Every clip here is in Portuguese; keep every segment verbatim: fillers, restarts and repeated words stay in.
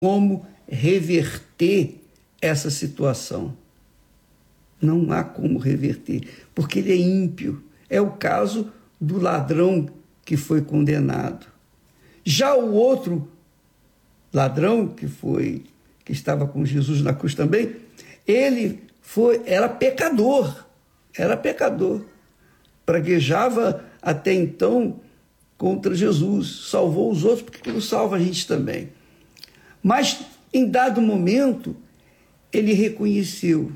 como reverter essa situação. Não há como reverter, porque ele é ímpio. É o caso do ladrão que foi condenado. Já o outro ladrão que foi que estava com Jesus na cruz também, ele foi era pecador, era pecador. Praguejava até então contra Jesus, salvou os outros, porque não salva a gente também. Mas em dado momento ele reconheceu.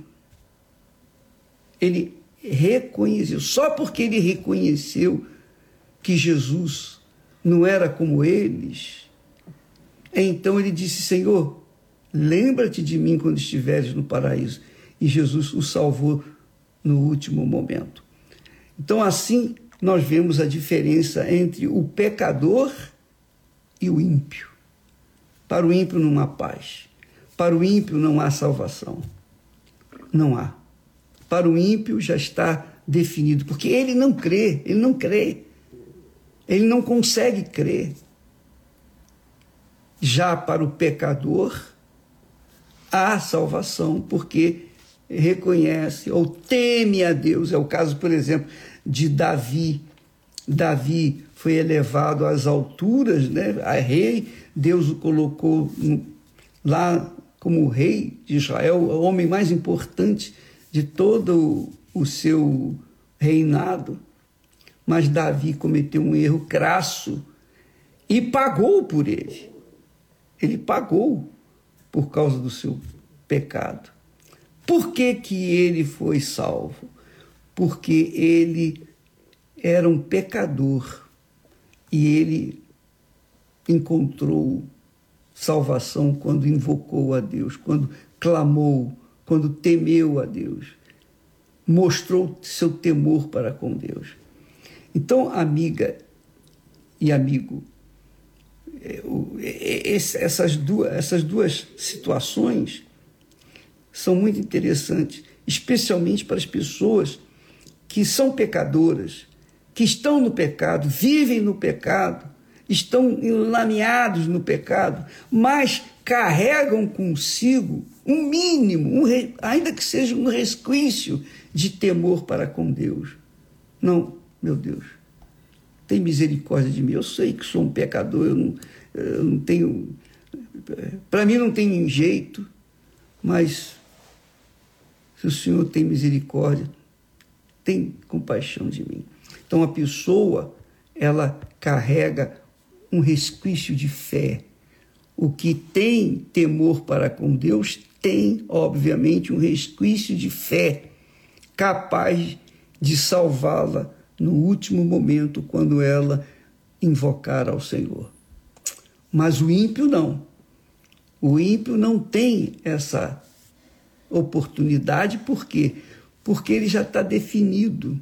Ele reconheceu, só porque ele reconheceu que Jesus não era como eles, então ele disse: Senhor, lembra-te de mim quando estiveres no paraíso. E Jesus o salvou no último momento. Então, assim, nós vemos a diferença entre o pecador e o ímpio. Para o ímpio não há paz. Para o ímpio não há salvação. Não há. Para o ímpio já está definido, porque ele não crê, ele não crê. Ele não consegue crer. Já para o pecador, há salvação, porque reconhece ou teme a Deus. É o caso, por exemplo, de Davi. Davi foi elevado às alturas, né, a rei. Deus o colocou lá como rei de Israel, o homem mais importante de todo o seu reinado. Mas Davi cometeu um erro crasso e pagou por ele. Ele pagou por causa do seu pecado. Por que que ele foi salvo? Porque ele era um pecador e ele encontrou salvação quando invocou a Deus, quando clamou, quando temeu a Deus, mostrou seu temor para com Deus. Então, amiga e amigo, essas duas, essas duas situações são muito interessantes, especialmente para as pessoas que são pecadoras, que estão no pecado, vivem no pecado, estão enlameados no pecado, mas carregam consigo um mínimo, um, ainda que seja um resquício de temor para com Deus. Não, meu Deus, tem misericórdia de mim. Eu sei que sou um pecador, eu não, eu não tenho... Para mim não tem jeito, mas se o Senhor tem misericórdia, tem compaixão de mim. Então a pessoa, ela carrega um resquício de fé. O que tem temor para com Deus tem, obviamente, um resquício de fé capaz de salvá-la no último momento, quando ela invocar ao Senhor. Mas o ímpio não. O ímpio não tem essa oportunidade. Por quê? Porque ele já está definido.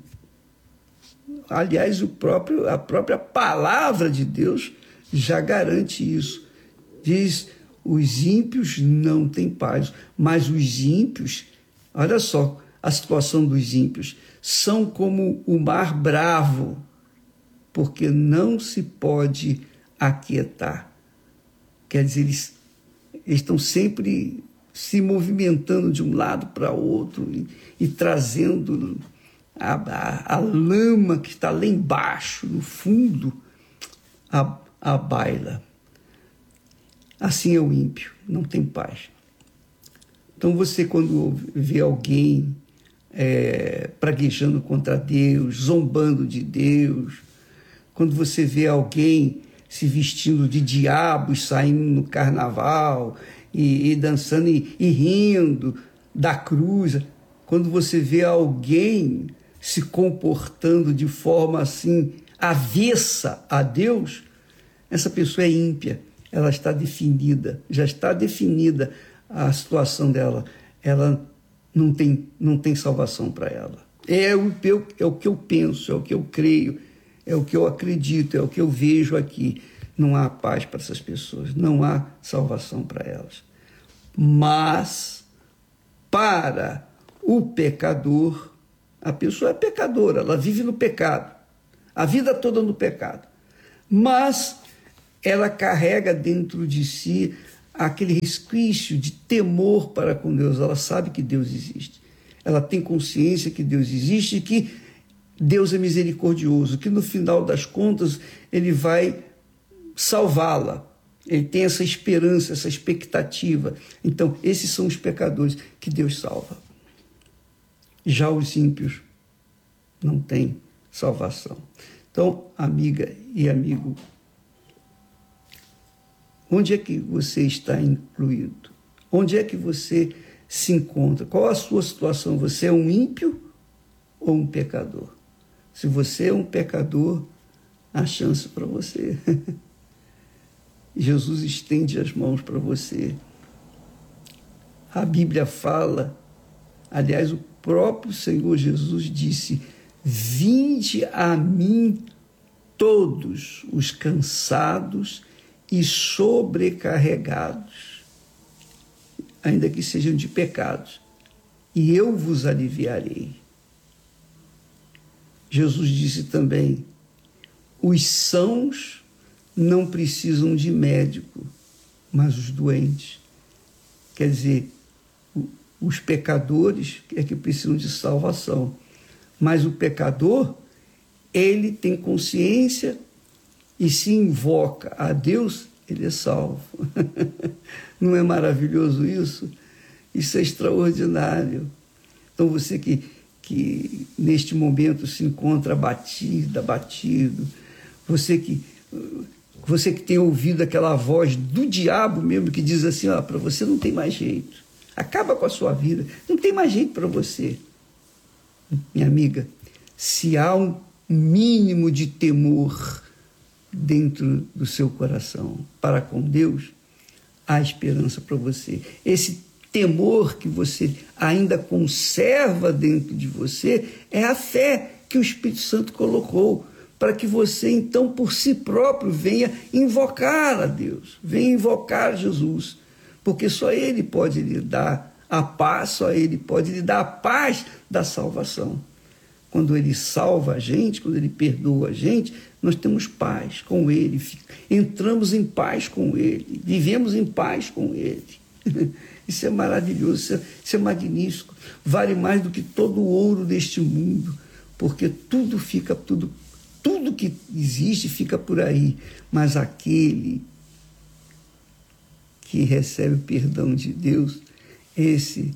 Aliás, o próprio, a própria palavra de Deus já garante isso. Diz: os ímpios não têm paz, mas os ímpios, olha só a situação dos ímpios, são como o mar bravo, porque não se pode aquietar. Quer dizer, eles, eles estão sempre se movimentando de um lado para o outro e, e trazendo a, a, a lama que está lá embaixo, no fundo, a, a baila. Assim é o ímpio, não tem paz. Então você, quando vê alguém é, praguejando contra Deus, zombando de Deus, quando você vê alguém se vestindo de diabos, saindo no carnaval e, e dançando e, e rindo da cruz, quando você vê alguém se comportando de forma assim avessa a Deus, essa pessoa é ímpia. Ela está definida, já está definida a situação dela. Ela não tem, não tem salvação para ela. É o, eu, é o que eu penso, é o que eu creio, é o que eu acredito, é o que eu vejo aqui. Não há paz para essas pessoas, não há salvação para elas. Mas, para o pecador, a pessoa é pecadora, ela vive no pecado, a vida toda no pecado. Mas ela carrega dentro de si aquele resquício de temor para com Deus. Ela sabe que Deus existe. Ela tem consciência que Deus existe e que Deus é misericordioso, que no final das contas Ele vai salvá-la. Ele tem essa esperança, essa expectativa. Então, esses são os pecadores que Deus salva. Já os ímpios não têm salvação. Então, amiga e amigo, onde é que você está incluído? Onde é que você se encontra? Qual a sua situação? Você é um ímpio ou um pecador? Se você é um pecador, há chance para você. Jesus estende as mãos para você. A Bíblia fala, aliás, o próprio Senhor Jesus disse: vinde a mim todos os cansados e sobrecarregados, ainda que sejam de pecados, e eu vos aliviarei. Jesus disse também: os sãos não precisam de médico, mas os doentes. Quer dizer, os pecadores é que precisam de salvação. Mas o pecador, ele tem consciência e se invoca a Deus, ele é salvo. Não é maravilhoso isso? Isso é extraordinário. Então você que, que neste momento se encontra abatido, abatido, você que, você que tem ouvido aquela voz do diabo mesmo que diz assim: ó, para você não tem mais jeito, acaba com a sua vida, não tem mais jeito para você. Minha amiga, se há um mínimo de temor dentro do seu coração para com Deus, há esperança para você. Esse temor que você ainda conserva dentro de você é a fé que o Espírito Santo colocou para que você, então, por si próprio, venha invocar a Deus, venha invocar Jesus, porque só Ele pode lhe dar a paz, só Ele pode lhe dar a paz da salvação. Quando Ele salva a gente, quando Ele perdoa a gente, nós temos paz com Ele, entramos em paz com Ele, vivemos em paz com Ele. Isso é maravilhoso, isso é, isso é magnífico, vale mais do que todo o ouro deste mundo, porque tudo fica, tudo, tudo que existe fica por aí, mas aquele que recebe o perdão de Deus, esse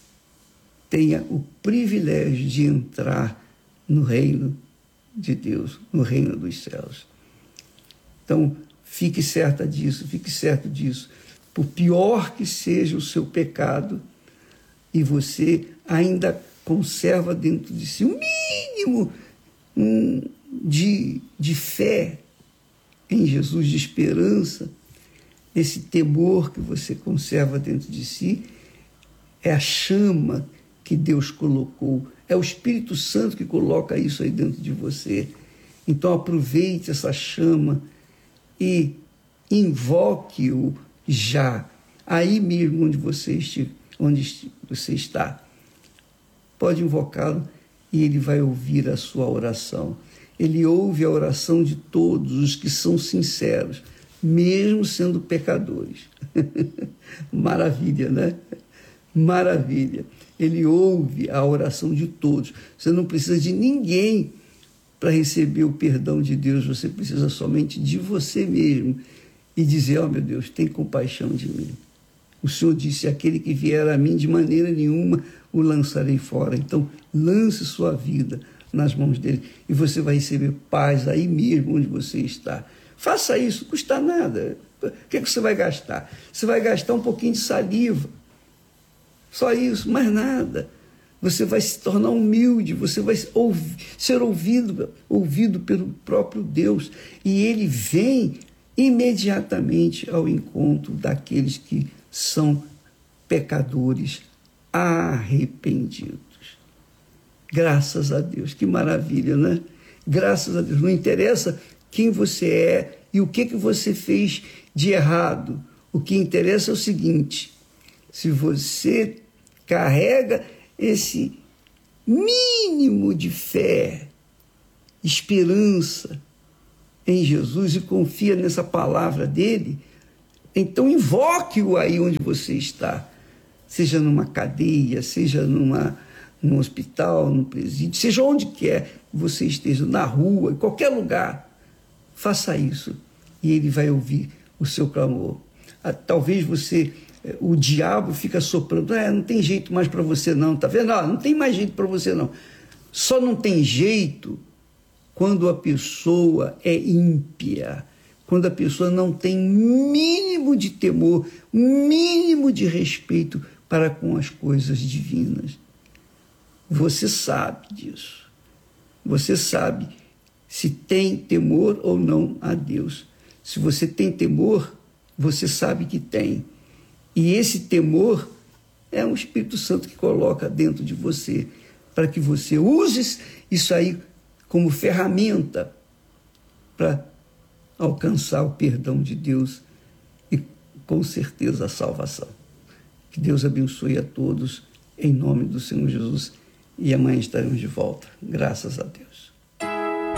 tenha o privilégio de entrar no reino de Deus, no reino dos céus. Então, fique certa disso, fique certo disso. Por pior que seja o seu pecado, e você ainda conserva dentro de si um mínimo um, de, de fé em Jesus, de esperança, esse temor que você conserva dentro de si, é a chama que Deus colocou, é o Espírito Santo que coloca isso aí dentro de você. Então aproveite essa chama e invoque-o já, aí mesmo onde você, estiver, onde você está. Pode invocá-lo e ele vai ouvir a sua oração. Ele ouve a oração de todos os que são sinceros, mesmo sendo pecadores. Maravilha, né? Maravilha. Ele ouve a oração de todos. Você não precisa de ninguém para receber o perdão de Deus, você precisa somente de você mesmo e dizer: ó, meu Deus, tem compaixão de mim. O Senhor disse: aquele que vier a mim, de maneira nenhuma o lançarei fora. Então, lance sua vida nas mãos dele e você vai receber paz aí mesmo onde você está. Faça isso, não custa nada. O que é que você vai gastar? Você vai gastar um pouquinho de saliva. Só isso, mais nada. Você vai se tornar humilde, você vai ouvir, ser ouvido, ouvido pelo próprio Deus. E ele vem imediatamente ao encontro daqueles que são pecadores arrependidos. Graças a Deus, que maravilha, né? Graças a Deus. Não interessa quem você é e o que, que você fez de errado. O que interessa é o seguinte: se você carrega esse mínimo de fé, esperança em Jesus e confia nessa palavra dele, Então invoque-o aí onde você está, seja numa cadeia, seja numa, num hospital, num presídio, seja onde quer que você esteja, na rua, em qualquer lugar. Faça isso e ele vai ouvir o seu clamor. Talvez você, o diabo fica soprando, ah, não tem jeito mais para você não, tá vendo? Ah, não tem mais jeito para você não. Só não tem jeito quando a pessoa é ímpia, quando a pessoa não tem mínimo de temor, mínimo de respeito para com as coisas divinas. Você sabe disso. Você sabe se tem temor ou não a Deus. Se você tem temor, você sabe que tem. E esse temor é um Espírito Santo que coloca dentro de você, para que você use isso aí como ferramenta para alcançar o perdão de Deus e, com certeza, a salvação. Que Deus abençoe a todos, em nome do Senhor Jesus. E amanhã estaremos de volta. Graças a Deus.